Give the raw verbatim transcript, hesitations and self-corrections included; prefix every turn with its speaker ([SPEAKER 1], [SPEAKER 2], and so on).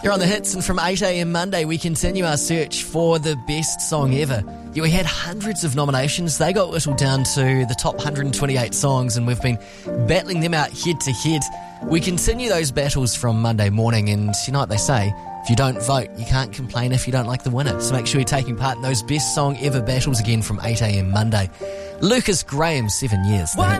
[SPEAKER 1] You're on the hits, and from eight a.m. Monday, we continue our search for the best song ever. Yeah, we had hundreds of nominations. They got whittled down to the top one hundred twenty-eight songs, and we've been battling them out head to head. We continue those battles from Monday morning, and you know what they say, if you don't vote, you can't complain if you don't like the winner. So make sure you're taking part in those best song ever battles again from eight a.m. Monday. Lucas Graham, seven years.